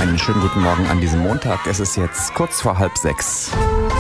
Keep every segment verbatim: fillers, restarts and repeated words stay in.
Einen schönen guten Morgen an diesem Montag. Es ist jetzt kurz vor halb sechs.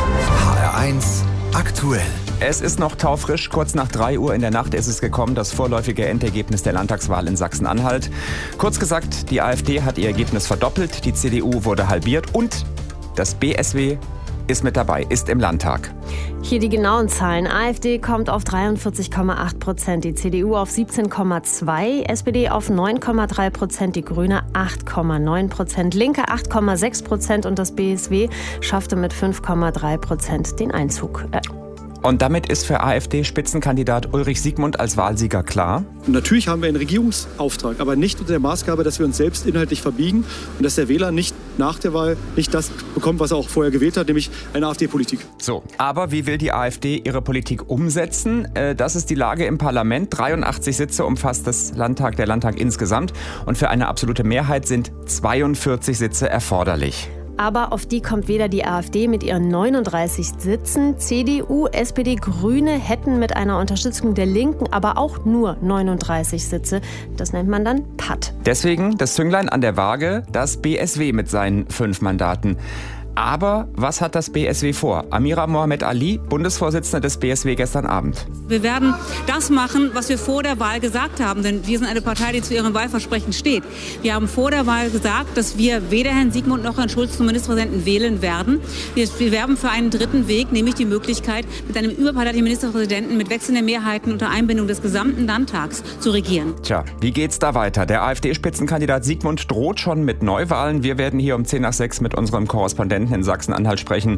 H R eins aktuell. Es ist noch taufrisch. Kurz nach drei Uhr in der Nacht ist es gekommen, das vorläufige Endergebnis der Landtagswahl in Sachsen-Anhalt. Kurz gesagt, die AfD hat ihr Ergebnis verdoppelt, die C D U wurde halbiert und das B S W ist mit dabei, ist im Landtag. Hier die genauen Zahlen. AfD kommt auf dreiundvierzig Komma acht Prozent, die C D U auf siebzehn Komma zwei, S P D auf neun Komma drei Prozent, die Grüne acht Komma neun Prozent, Linke acht Komma sechs Prozent und das B S W schaffte mit fünf Komma drei Prozent den Einzug. Äh, Und damit ist für AfD-Spitzenkandidat Ulrich Siegmund als Wahlsieger klar. Und natürlich haben wir einen Regierungsauftrag, aber nicht unter der Maßgabe, dass wir uns selbst inhaltlich verbiegen und dass der Wähler nicht nach der Wahl nicht das bekommt, was er auch vorher gewählt hat, nämlich eine AfD-Politik. So, aber wie will die AfD ihre Politik umsetzen? Das ist die Lage im Parlament. dreiundachtzig Sitze umfasst das Landtag, der Landtag insgesamt. Und für eine absolute Mehrheit sind zweiundvierzig Sitze erforderlich. Aber auf die kommt weder die AfD mit ihren neununddreißig Sitzen, C D U, S P D, Grüne hätten mit einer Unterstützung der Linken aber auch nur neununddreißig Sitze. Das nennt man dann Patt. Deswegen das Zünglein an der Waage, das B S W mit seinen fünf Mandaten. Aber was hat das B S W vor? Amira Mohamed Ali, Bundesvorsitzende des B S W gestern Abend. Wir werden das machen, was wir vor der Wahl gesagt haben, denn wir sind eine Partei, die zu ihrem Wahlversprechen steht. Wir haben vor der Wahl gesagt, dass wir weder Herrn Siegmund noch Herrn Schulz zum Ministerpräsidenten wählen werden. Wir, wir werben für einen dritten Weg, nämlich die Möglichkeit, mit einem überparteilichen Ministerpräsidenten mit wechselnden Mehrheiten unter Einbindung des gesamten Landtags zu regieren. Tja, wie geht's da weiter? Der AfD-Spitzenkandidat Siegmund droht schon mit Neuwahlen. Wir werden hier um zehn nach sechs mit unserem Korrespondenten in Sachsen-Anhalt sprechen,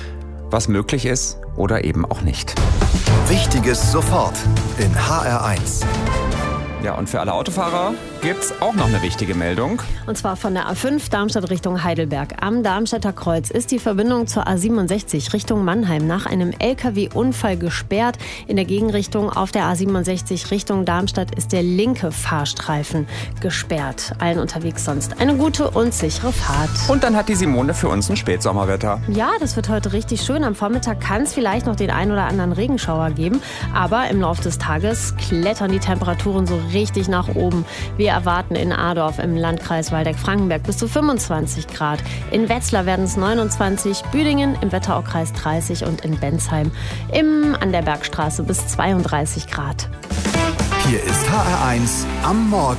was möglich ist oder eben auch nicht. Wichtiges sofort in H R eins. Ja, und für alle Autofahrer gibt's auch noch eine wichtige Meldung. Und zwar von der A fünf Darmstadt Richtung Heidelberg. Am Darmstädter Kreuz ist die Verbindung zur A siebenundsechzig Richtung Mannheim nach einem L K W-Unfall gesperrt. In der Gegenrichtung auf der A siebenundsechzig Richtung Darmstadt ist der linke Fahrstreifen gesperrt. Allen unterwegs sonst eine gute und sichere Fahrt. Und dann hat die Simone für uns ein Spätsommerwetter. Ja, das wird heute richtig schön. Am Vormittag kann es vielleicht noch den ein oder anderen Regenschauer geben. Aber im Laufe des Tages klettern die Temperaturen so richtig nach oben. Wir erwarten in Adorf im Landkreis Waldeck-Frankenberg bis zu fünfundzwanzig Grad. In Wetzlar werden es neunundzwanzig, Büdingen im Wetteraukreis dreißig und in Bensheim im, an der Bergstraße bis zweiunddreißig Grad. Hier ist H R eins am Morgen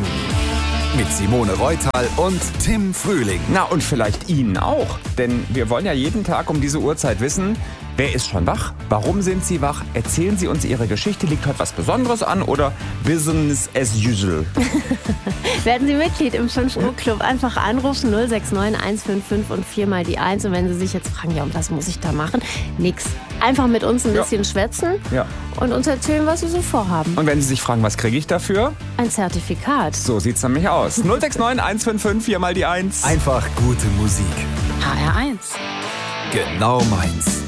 mit Simone Reutal und Tim Frühling. Na, und vielleicht Ihnen auch. Denn wir wollen ja jeden Tag um diese Uhrzeit wissen, wer ist schon wach? Warum sind Sie wach? Erzählen Sie uns Ihre Geschichte. Liegt heute was Besonderes an oder Business as usual? Werden Sie Mitglied im fünf Uhr Club. Einfach anrufen null sechs neun eins fünf fünf und viermal die eins. Und wenn Sie sich jetzt fragen, ja, und was muss ich da machen? Nix. Einfach mit uns ein Ja. bisschen schwätzen Ja. und uns erzählen, was Sie so vorhaben. Und wenn Sie sich fragen, was kriege ich dafür? Ein Zertifikat. So sieht's nämlich aus. null sechs neun eins fünf fünf, viermal die eins. Einfach gute Musik. H R eins. Genau meins.